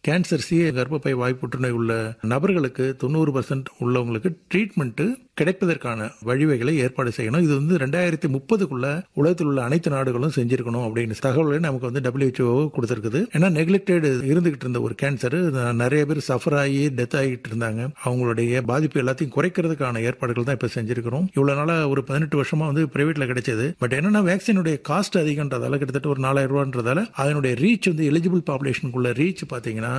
Cancer கர்ப்பப்பை வாய் புற்றுநோய் உள்ள நபர்களுக்கு 90% உள்ளவங்களுக்கு ட்ரீட்மெண்ட் கிடைப்பதற்கான வழிவகைகளை ஏற்பாடு செய்யணும். இது 2030க்குள்ள உலகத்தில் உள்ள அனைத்து நாடுகளும் செஞ்சிருக்கணும் அப்படின்னு தகவல்களை நமக்கு WHO கொடுத்திருக்குது. ஏன்னா நெக்லெக்டட் இருந்துகிட்டு இருந்த ஒரு கேன்சர் நிறைய பேர் சஃபர் ஆகி டெத் ஆகிட்டு இருந்தாங்க. அவங்களுடைய பாதிப்பு எல்லாத்தையும் குறைக்கிறதுக்கான ஏற்பாடுகள் தான் இப்ப செஞ்சிருக்கிறோம். இவ்வளவு நாளா ஒரு 18 வருஷமா பிரைவேட்ல கிடைச்சது. பட் என்னன்னா வேக்சினுடைய காஸ்ட் அதிகம்ன்றதால கிட்டத்தட்ட ஒரு 4000 ரூபான்றதால அதனுடைய ரீச் எலிஜிபிள் பாப்புலேஷனுக்குள்ள ரீச் பாத்தீங்கன்னா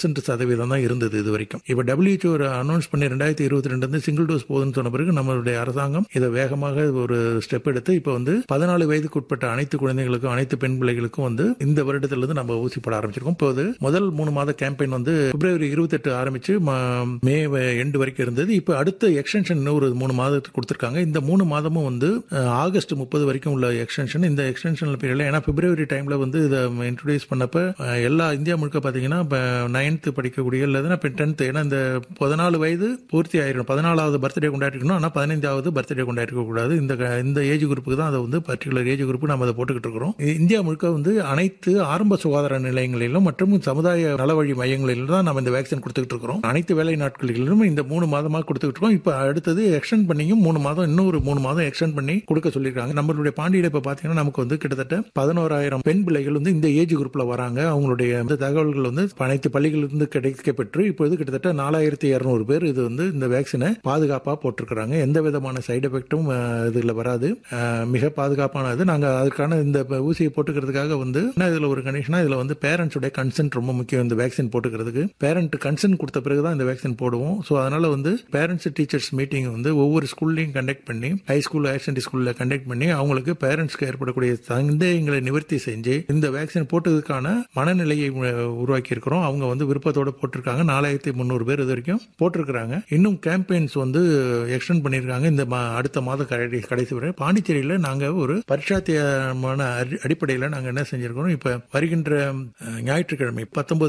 1% தான் இருந்தது இது வரைக்கும். இப்ப WHO அனௌன்ஸ் பண்ணி 2022 சிங்கிள் டோஸ் போதுன்னு சொன்ன பிறகு நம்மளுடைய அரசாங்கம் இதை வேகமாக ஒரு ஸ்டெப் எடுத்து இப்ப 14 வயதுக்கு உட்பட்ட அனைத்து குழந்தைகளுக்கும் அனைத்து பெண் பிள்ளைகளுக்கும் இந்த வருடத்திலிருந்து நம்ம ஊசி போட ஆரம்பிச்சிருக்கோம். இப்போது முதல் 3 மாத கேம்பெயின் பிப்ரவரி 28 ஆரம்பிச்சு மே எண்டு வரைக்கும் இருந்தது. இப்ப அடுத்த எக்ஸ்டென்ஷன் ஒரு 3 மாதத்துக்கு கொடுத்திருக்காங்க. இந்த 3 மாதமும் ஆகஸ்ட் 30 வரைக்கும் உள்ள எக்ஸ்டென்ஷன். இந்த எக்ஸ்டென்ஷன்ல பீரியட்ல ஏன்னா பிப்ரவரி டைம்ல இதை இன்ட்ரோடியூஸ் பண்ணப்ப எல்லா இந்தியா முழுக்க பாத்தீங்கன்னா 9th படிக்கக்கூடிய இல்லைன்னா 10th ஏன்னா இந்த 14 வயது பூர்த்தி ஆயிரும். 14வது பர்த்டே கொண்டாடிக்கணும். ஆனா 15வது பர்த்டே கொண்டாடிக்க கூடாது. இந்த ஏஜ் குரூப்புக்கு தான் அதை பர்டிகுலர் ஏஜ் குரூப் நம்ம அதை போட்டுக்கிட்டு இருக்கிறோம். இந்தியா முழுக்க அனைத்து ஆரம்ப சுகாதார நிலையங்களிலும் மற்றும் சமுதாய நலவழி மையங்களிலும் தான் நம்ம இந்த வேக்சின் கொடுத்துக்கிட்டு இருக்கிறோம். அனைத்து வேலை நாட்களிலும் இந்த 3 மாதமாக கொடுத்துக்கிட்டு இருக்கோம். இப்ப அடுத்தது எக்ஸ்டெண்ட் பண்ணியும் 3 மாதம் இன்னொரு 3 மாதம் எக்ஸ்டெண்ட் பண்ணி கொடுக்க சொல்லியிருக்காங்க. நம்மளுடைய பாண்டியில இப்ப பாத்தீங்கன்னா நமக்கு கிட்டத்தட்ட 11,000 பெண் பிள்ளைகள் இந்த ஏஜ் குரூப்ல வராங்க. அவங்களுடைய தகவல்கள் அனைத்து பள்ளிகளிலிருந்து கிடைக்கப்பெற்று இப்போது கிட்டத்தட்ட 4,200 பேர் இது இந்த வேக்சினை பாதுகாப்பா போட்டிருக்கிறாங்க. எந்த விதமான சைடு எஃபெக்டும் இதுல வராது. மிக பாதுகாப்பானது. நாங்க அதுக்கான இந்த ஊசியை போட்டுக்கிறதுக்காக இதுல ஒரு கண்டிஷனா இதுல பேரண்ட்ஸோட கன்சென்ட் ரொம்ப முக்கியம். இந்த வேக்சின் போட்டுக்கிறதுக்கு பேரண்ட் கன்சென்ட் கொடுத்த பிறகுதான் இந்த வேக்சின் போடுவோம். சோ அதனால பேரண்ட்ஸ் டீச்சர்ஸ் மீட்டிங் ஒவ்வொரு ஸ்கூல்லையும் கண்டக்ட் பண்ணி ஹை ஸ்கூல் ஹையர் செகண்டரி ஸ்கூல்ல கண்டக்ட் பண்ணி அவங்களுக்கு பேரண்ட்ஸ்க்கு ஏற்படக்கூடிய சந்தேகங்களை நிவர்த்தி செஞ்சு இந்த வேக்சின் போட்டதுக்கான மனநிலையை உருவாக்கி இருக்கிறோம். அவங்க விருப்பத்தோட போட்டிருக்காங்க. 4,300 பேர் இது வரைக்கும் போட்டிருக்காங்க. இன்னும் கேம்பெயின்ஸ் எக்ஸ்டெண்ட் பண்ணிருக்காங்க. இந்த அடுத்த மாதம் கடைசி வரை பாண்டிச்சேரியில நாங்க ஒரு பரிட்சாத்தியமான அடிப்படையில் நாங்க என்ன செஞ்சிருக்கோம். இப்ப வருகின்ற ஞாயிற்றுக்கிழமை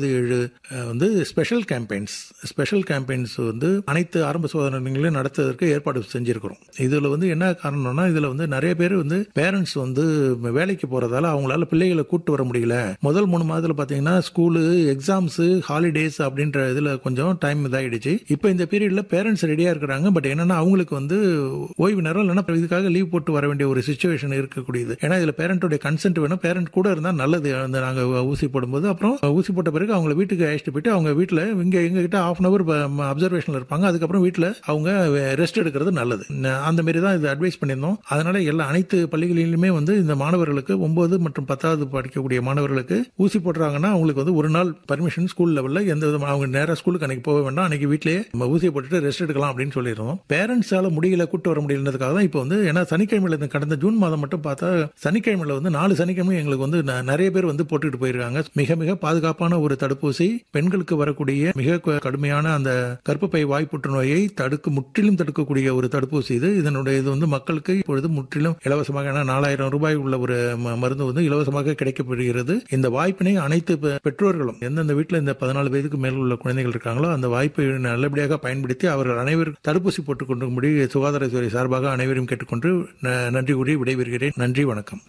19/7 ஸ்பெஷல் கேம்பெயின்ஸ் அனைத்து ஆரம்ப சோதனைகளையும் நடத்துவதற்கு ஏற்பாடு செஞ்சிருக்கிறோம். இதுல என்ன காரணம்னா இதுல நிறைய பேர் பேரண்ட்ஸ் வேலைக்கு போறதால அவங்களால பிள்ளைகளை கூட்டு வர முடியல. முதல் 3 மாதத்துல பாத்தீங்கன்னா ஸ்கூலு எக்ஸாம்ஸ் ஹாலிடேஸ் அப்படின்ற இதுல கொஞ்சம் டைம் இதாயிடுச்சு. இப்ப இந்த பீரியட்ல பேரண்ட்ஸ் ரெடியா இருக்கிறாங்க. பட் என்னன்னா அவங்களுக்கு ஓய்வு நேரம் இல்லைன்னா இதுக்காக லீவ் போட்டு வர வேண்டிய ஒரு சிச்சுவேஷன் இருக்கக்கூடியது. ஏன்னா இதுல பேரண்டோட கன்சென்ட் வேணும். பேரண்ட் கூட இருந்தா நல்லது. நாங்க ஊசி போடும்போது அப்புறம் ஊசி போட்ட பிறகு அவங்க வீட்டுக்கு அழைச்சிட்டு போயிட்டு அவங்க வீட்டுல எங்க கிட்ட ½ hour அப்சர்வேஷன்ல இருப்பாங்க. அதுக்கப்புறம் வீட்டுல அவங்க ரெஸ்ட் எடுக்கிறது நல்லது. அந்த மாதிரி தான் இது அட்வைஸ் பண்ணியிருந்தோம். அதனால அனைத்து பள்ளிகளிலுமே இந்த மாணவர்களுக்கு 9 மற்றும் 10வது படிக்கக்கூடிய மாணவர்களுக்கு ஊசி போடுறாங்கன்னா அவங்களுக்கு ஒரு நாள் பர்மிஷன் ஸ்கூல் லெவல்ல எந்த விதமான அவங்க நேரா ஸ்கூலுக்கு அன்னைக்கு போக வேண்டாம். அன்னைக்கு வீட்லயே ஊசியை போட்டுட்டு ரெஸ்ட் எடுக்கலாம் அப்படின்னு சொல்லிடுறோம். பேரண்ட்ஸால முடியல கூட்டு வர முடியலன்றதுக்காக தான் இப்போ ஏன்னா சனிக்கிழமையில கடந்த ஜூன் மாதம் மட்டும் பார்த்தா சனிக்கிழமையில 4 சனிக்கிழமை எங்களுக்கு நிறைய பேர் போட்டுட்டு போயிருக்காங்க. மிக மிக பாதுகாப்பான ஒரு தடுப்பூசி. பெண்களுக்கு வரக்கூடிய மிக கடுமையான அந்த கர்ப்பப்பை வாய் புற்றுநோயை முற்றிலும் தடுக்கக்கூடிய ஒரு தடுப்பூசி இது. இதனுடைய இது மக்களுக்கு இப்பொழுது முற்றிலும் இலவசமாக 4,000 ரூபாய் உள்ள ஒரு மருந்து இலவசமாக கிடைக்கப்படுகிறது. இந்த வாய்ப்பினை அனைத்து பெற்றோர்களும் எந்தெந்த வீட்டில் இந்த 14 வயதுக்கு மேல் உள்ள குழந்தைகள் இருக்காங்களோ அந்த வாய்ப்பை நல்லபடியாக பயன்படுத்தி அவர்கள் அனைவரும் தடுப்பூசி போட்டுக் கொண்டும்படி சுகாதாரத்துறை சார்பாக அனைவரும் கேட்டுக்கொண்டு நன்றி கூறி விடைபெறுகிறேன். நன்றி, வணக்கம்.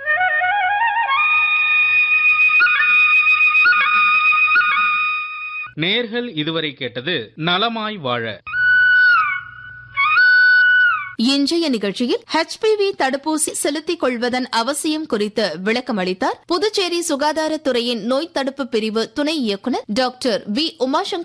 நேர்கள் இதுவரை கேட்டது நலமாய் வாழ. இன்றைய நிகழ்ச்சியில் HPV தடுப்பூசி செலுத்திக் கொள்வதன் அவசியம் குறித்து விளக்கம் அளித்தார் புதுச்சேரி சுகாதாரத்துறையின் நோய் தடுப்பு பிரிவு துணை இயக்குநர் டாக்டர் வி. உமாசங்கர்